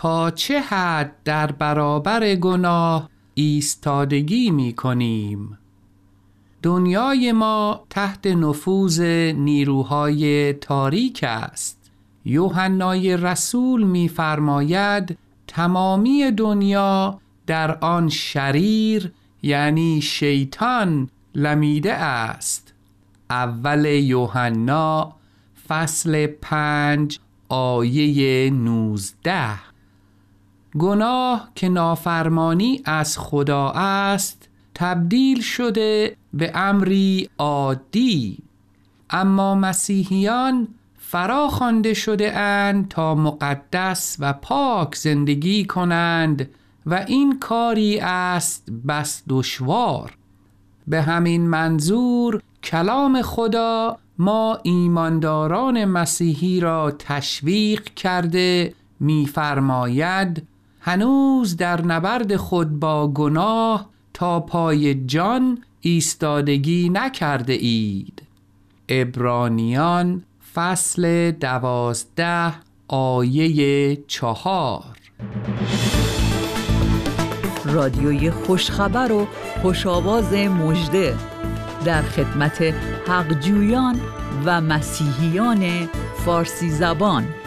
تا چه حد در برابر گناه ایستادگی می کنیم؟ دنیای ما تحت نفوذ نیروهای تاریک است. یوحنای رسول می فرماید تمامی دنیا در آن شریر یعنی شیطان لمیده است. اول یوحنا فصل 5 آیه 19. گناه که نافرمانی از خدا است تبدیل شده به امری عادی، اما مسیحیان فرا خوانده شده اند تا مقدس و پاک زندگی کنند و این کاری است بس دشوار. به همین منظور کلام خدا ما ایمانداران مسیحی را تشویق کرده می‌فرماید هنوز در نبرد خود با گناه تا پای جان ایستادگی نکرده اید. عبرانیان فصل 12 آیه 4. رادیوی خوشخبر و خوش‌آواز مژده در خدمت حقجویان و مسیحیان فارسی زبان.